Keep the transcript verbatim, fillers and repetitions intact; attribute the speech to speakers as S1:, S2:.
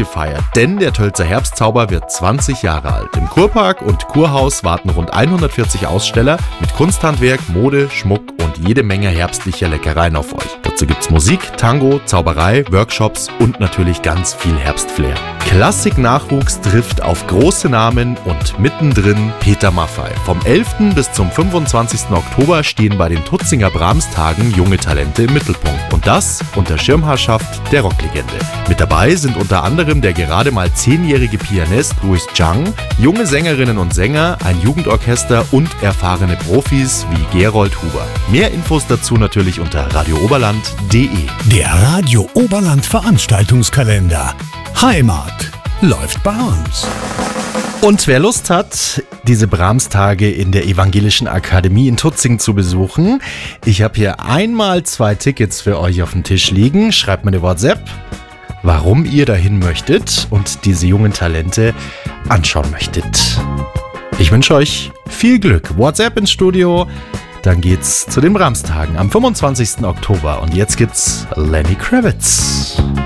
S1: gefeiert, denn der Tölzer Herbstzauber wird zwanzig Jahre alt. Im Kurpark und Kurhaus warten rund hundertvierzig Aussteller mit Kunsthandwerk, Mode, Schmuck und jede Menge herbstlicher Leckereien auf euch. Dazu gibt's Musik, Tango, Zauberei, Workshops und natürlich ganz viel Herbstflair. Klassik-Nachwuchs trifft auf große Namen und mittendrin Peter Maffay. Vom elften bis zum fünfundzwanzigsten Oktober stehen bei den Tutzinger Brahms-Tagen junge Talente im Mittelpunkt. Und das unter Schirmherrschaft der Rocklegende. Mit dabei sind unter anderem der gerade mal zehnjährige Pianist Louis Zhang, junge Sängerinnen und Sänger, ein Jugendorchester und erfahrene Profis wie Gerold Huber. Mehr Infos dazu natürlich unter radio oberland punkt de.
S2: Der Radio Oberland Veranstaltungskalender. Heimat läuft bei uns.
S1: Und wer Lust hat, diese Brahms-Tage in der Evangelischen Akademie in Tutzing zu besuchen, ich habe hier einmal zwei Tickets für euch auf dem Tisch liegen. Schreibt mir eine WhatsApp, warum ihr dahin möchtet und diese jungen Talente anschauen möchtet. Ich wünsche euch viel Glück. WhatsApp ins Studio, dann geht's zu den Brahms-Tagen am fünfundzwanzigsten Oktober. Und jetzt gibt's Lenny Kravitz.